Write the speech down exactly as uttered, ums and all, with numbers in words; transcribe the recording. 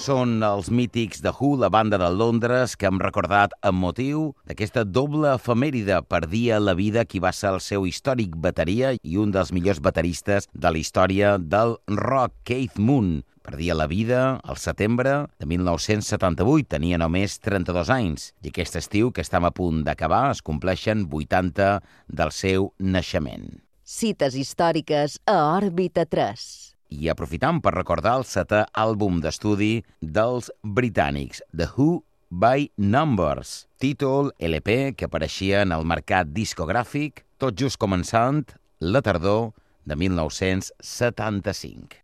Són els mítics The Who, la banda de Londres, que hem recordat amb motiu d'aquesta doble efemèride. Perdia la vida qui va ser el seu històric bateria i un dels millors bateristes de la història del rock, Keith Moon. Perdia la vida al setembre de mil nou-cents setanta-vuit, tenia només trenta-dos anys, i aquest estiu que estem a punt d'acabar es compleixen vuitanta del seu naixement. Cites històriques a Òrbita tres. I aprofitant per recordar el setè àlbum d'estudi dels britànics, The Who by Numbers, títol L P que apareixia en el mercat discogràfic tot just començant la tardor de mil nou-cents setanta-cinc.